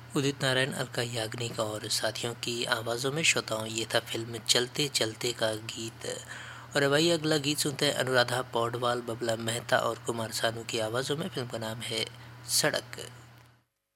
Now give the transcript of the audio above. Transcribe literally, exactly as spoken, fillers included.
उदित नारायण, अलका याग्निक और साथियों की आवाज़ों में श्रोताओं ये था फिल्म चलते चलते का गीत। और अब आइए अगला गीत सुनते हैं अनुराधा पौडवाल, बबला मेहता और कुमार सानू की आवाज़ों में। फिल्म का नाम है सड़क।